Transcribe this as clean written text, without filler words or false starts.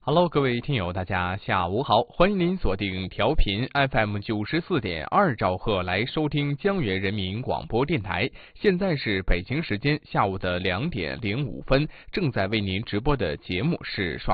Hello，各位听友，大家下午好，欢迎您锁定调频 FM 94.2兆赫来收听江源人民广播电台。现在是北京时间下午的2点05分，正在为您直播的节目是